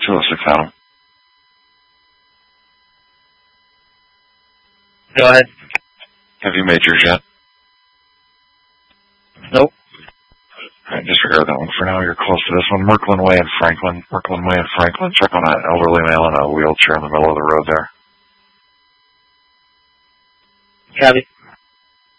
206 Adam. Go ahead. Have you made yours yet? Nope. Alright, disregard that one for now. You're close to this one. Merklyn Way in Franklin. Merklyn Way in Franklin. Check on an elderly male in a wheelchair in the middle of the road there. Copy.